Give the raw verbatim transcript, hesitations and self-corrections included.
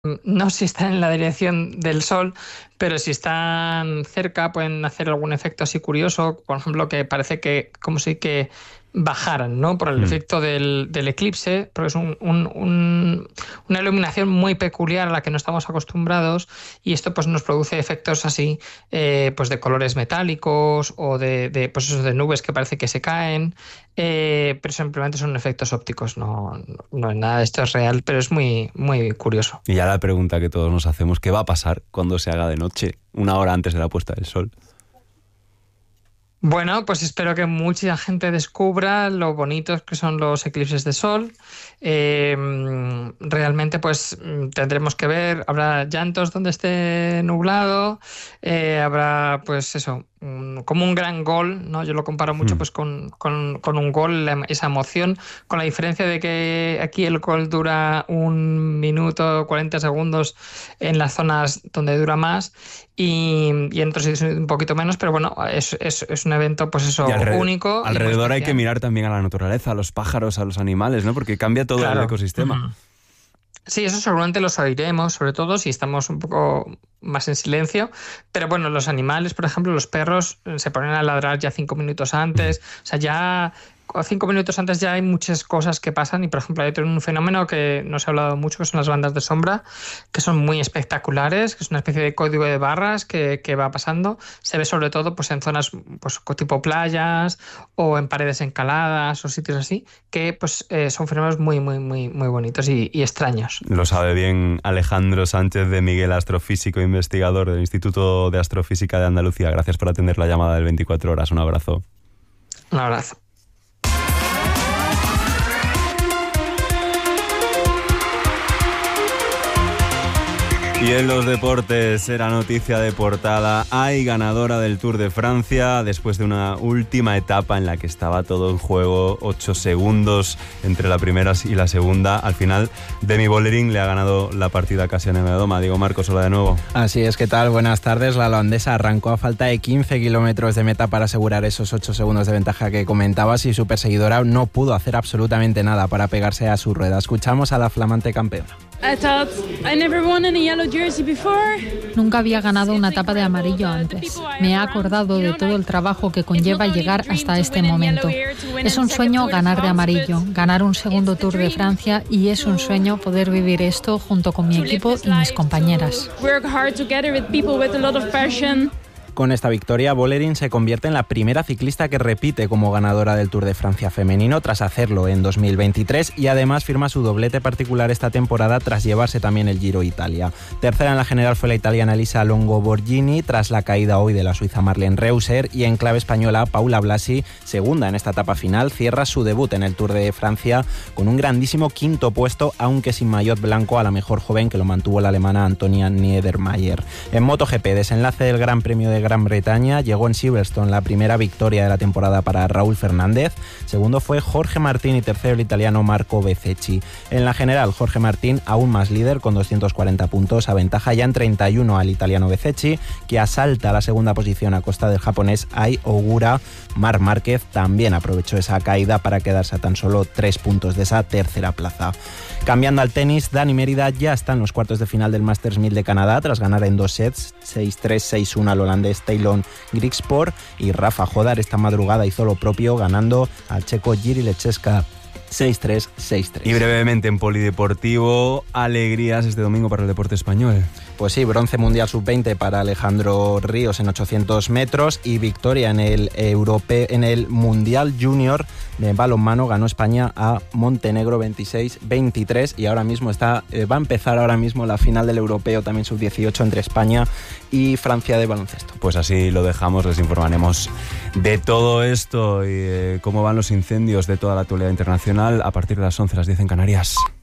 No si están en la dirección del Sol, pero si están cerca pueden hacer algún efecto así curioso, por ejemplo, que parece que como si que bajaran, ¿no? Por el Mm. efecto del, del eclipse, porque es un, un, un, una iluminación muy peculiar a la que no estamos acostumbrados, y esto pues nos produce efectos así, eh, pues de colores metálicos o de, de, pues eso, de nubes que parece que se caen, eh, pero simplemente son efectos ópticos, no, no, nada de esto es real, pero es muy, muy curioso. Y ya la pregunta que todos nos hacemos, ¿qué va a pasar cuando se haga de noche, una hora antes de la puesta del sol? Bueno, pues espero que mucha gente descubra lo bonitos que son los eclipses de sol. Eh, realmente, pues tendremos que ver, habrá llantos donde esté nublado, eh, habrá, pues eso, un, como un gran gol, ¿no? Yo lo comparo mucho, Mm. pues con, con, con un gol, la- esa emoción, con la diferencia de que aquí el gol dura un minuto, cuarenta segundos en las zonas donde dura más. Y, y en otros sitios un poquito menos, pero bueno, es, es, es un evento pues eso Y alre- único y muy alrededor hay que especial. mirar también a la naturaleza, a los pájaros, a los animales, ¿no? Porque cambia todo el Claro. ecosistema. Ujú. Sí, eso seguramente los oiremos, sobre todo si estamos un poco más en silencio. Pero bueno, los animales, por ejemplo, los perros eh, se ponen a ladrar ya cinco minutos antes. O sea, ya o cinco minutos antes ya hay muchas cosas que pasan. Y por ejemplo, hay otro- un fenómeno que no se ha hablado mucho, que son las bandas de sombra, que son muy espectaculares, que es una especie de código de barras que, que va pasando. Se ve sobre todo pues en zonas pues tipo playas o en paredes encaladas o sitios así, que pues eh, son fenómenos muy, muy, muy, muy bonitos y, y extraños. Lo sabe bien Alejandro Sánchez de Miguel, astrofísico e investigador del Instituto de Astrofísica de Andalucía. Gracias por atender la llamada del veinticuatro horas. Un abrazo. Un abrazo. Y en los deportes era noticia de portada. Hay ganadora del Tour de Francia después de una última etapa en la que estaba todo en juego, ocho segundos entre la primera y la segunda. Al final, Demi Vollering le ha ganado la partida casi a Nemedoma. Diego Marcos, hola de nuevo. Así es, ¿qué tal? Buenas tardes. La holandesa arrancó a falta de quince kilómetros de meta para asegurar esos ocho segundos de ventaja que comentabas y su perseguidora no pudo hacer absolutamente nada para pegarse a su rueda. Escuchamos a la flamante campeona. I thought I never won in a yellow jersey before. Nunca había ganado una etapa de amarillo antes. Me he acordado de todo el trabajo que conlleva llegar hasta este momento. Es un sueño ganar de amarillo, ganar un segundo Tour de Francia, y es un sueño poder vivir esto junto con mi equipo y mis compañeras. Work hard together with people with a lot of passion. Con esta victoria, Vollering se convierte en la primera ciclista que repite como ganadora del Tour de Francia femenino tras hacerlo en dos mil veintitrés, y además firma su doblete particular esta temporada tras llevarse también el Giro Italia. Tercera en la general fue la italiana Elisa Longo Borghini tras la caída hoy de la suiza Marlene Reusser, y en clave española Paula Blasi, segunda en esta etapa final, cierra su debut en el Tour de Francia con un grandísimo quinto puesto, aunque sin maillot blanco, a la mejor joven, que lo mantuvo la alemana Antonia Niedermayer. En MotoGP, desenlace del Gran Premio de Gran Bretaña, llegó en Silverstone la primera victoria de la temporada para Raúl Fernández. Segundo fue Jorge Martín y tercero el italiano Marco Bezzecchi. En la general, Jorge Martín aún más líder con doscientos cuarenta puntos, aventaja ya en treinta y uno al italiano Bezzecchi, que asalta la segunda posición a costa del japonés Ai Ogura. Marc Márquez también aprovechó esa caída para quedarse a tan solo tres puntos de esa tercera plaza. Cambiando al tenis, Dani Mérida ya está en los cuartos de final del Masters mil de Canadá tras ganar en dos sets, seis tres, seis uno al holandés Taylor Grigspor, y Rafa Jodar esta madrugada hizo lo propio ganando al checo Jiří Lečeska seis tres, seis tres. Y brevemente en polideportivo, alegrías este domingo para el deporte español. Pues sí, bronce mundial sub veinte para Alejandro Ríos en ochocientos metros y victoria en el europeo, en el Mundial Junior de balonmano. Ganó España a Montenegro veintiséis veintitrés, y ahora mismo está eh, va a empezar ahora mismo la final del europeo también sub dieciocho entre España y Francia de baloncesto. Pues así lo dejamos, les informaremos de todo esto y eh, cómo van los incendios, de toda la actualidad internacional a partir de las once, las diez en Canarias.